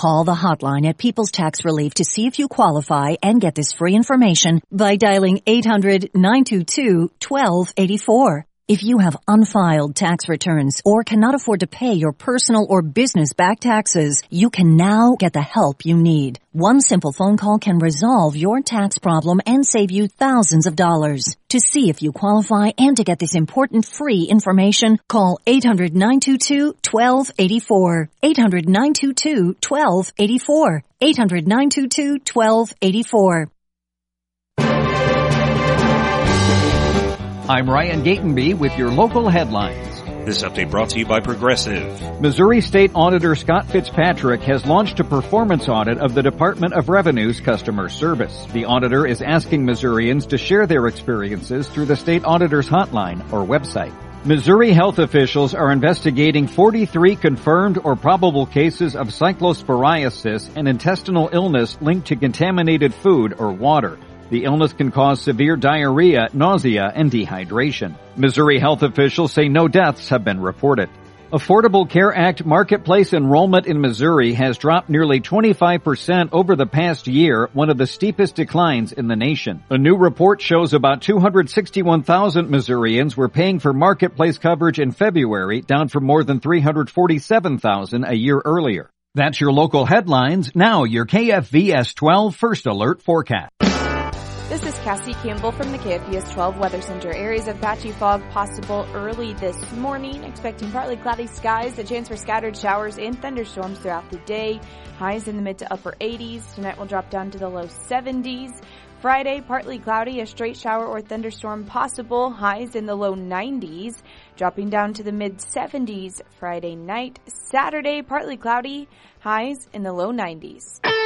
Call the hotline at People's Tax Relief to see if you qualify and get this free information by dialing 800-922-1284. If you have unfiled tax returns or cannot afford to pay your personal or business back taxes, you can now get the help you need. One simple phone call can resolve your tax problem and save you thousands of dollars. To see if you qualify and to get this important free information, call 800-922-1284. 800-922-1284. 800-922-1284. I'm Ryan Gatenby with your local headlines. This update brought to you by Progressive. Missouri State Auditor Scott Fitzpatrick has launched a performance audit of the Department of Revenue's customer service. The auditor is asking Missourians to share their experiences through the state auditor's hotline or website. Missouri health officials are investigating 43 confirmed or probable cases of cyclosporiasis, an intestinal illness linked to contaminated food or water. The illness can cause severe diarrhea, nausea, and dehydration. Missouri health officials say no deaths have been reported. Affordable Care Act marketplace enrollment in Missouri has dropped nearly 25% over the past year, one of the steepest declines in the nation. A new report shows about 261,000 Missourians were paying for marketplace coverage in February, down from more than 347,000 a year earlier. That's your local headlines. Now your KFVS 12 First Alert forecast. This is Cassie Campbell from the KFVS 12 Weather Center. Areas of patchy fog possible early this morning. Expecting partly cloudy skies, a chance for scattered showers and thunderstorms throughout the day. Highs in the mid to upper 80s. Tonight will drop down to the low 70s. Friday, partly cloudy, a straight shower or thunderstorm possible. Highs in the low 90s. Dropping down to the mid 70s Friday night. Saturday, partly cloudy. Highs in the low 90s.